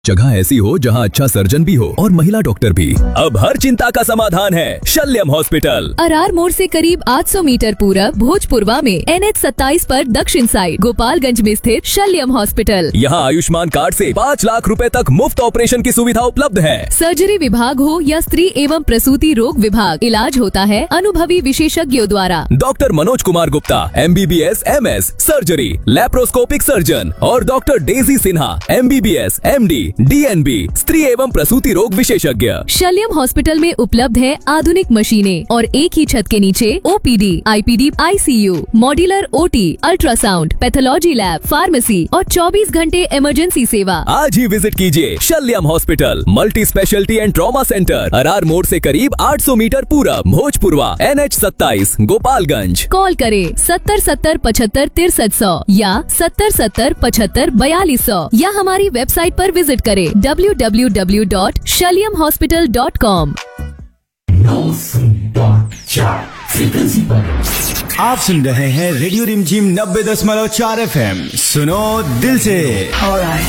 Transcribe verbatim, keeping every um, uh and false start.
जगह ऐसी हो जहां अच्छा सर्जन भी हो और महिला डॉक्टर भी। अब हर चिंता का समाधान है शल्यम हॉस्पिटल। अरार मोड़ से करीब आठ सौ मीटर पूरब भोजपुरवा में एन एच सत्ताईस पर दक्षिण साइड गोपालगंज में स्थित शल्यम हॉस्पिटल। यहाँ आयुष्मान कार्ड से पाँच लाख रुपए तक मुफ्त ऑपरेशन की सुविधा उपलब्ध है। सर्जरी विभाग हो या स्त्री एवं प्रसूति रोग विभाग, इलाज होता है अनुभवी विशेषज्ञों द्वारा। Doctor Manoj Kumar Gupta M B B S M S surgery laparoscopic surgeon और doctor Daisy Sinha M B B S M D D N B स्त्री एवं प्रसूति रोग विशेषज्ञ। शल्यम हॉस्पिटल में उपलब्ध है आधुनिक मशीनें और एक ही छत के नीचे O P D, I P D, I C you, modular O T, ultrasound, pathology lab, pharmacy और चौबीस घंटे इमरजेंसी सेवा। आज ही विजिट कीजिए शल्यम hospital, multi speciality and trauma centre, Arar मोड़ से करीब आठ सौ मीटर पूरब, भोजपुरवा, एन एच सत्ताईस, गोपालगंज। कॉल करें सत्तर सत्तर पचहत्तर तिरसठ सौ या सत्तर सत्तर पचहत्तर बयालीस सौ या हमारी वेबसाइट पर विजिट करें W W W dot शल्यम hospital dot com. आप सुन रहे हैं रेडियो रिमझिम नब्बे दशमलव चार एफ एम। सुनो दिल से।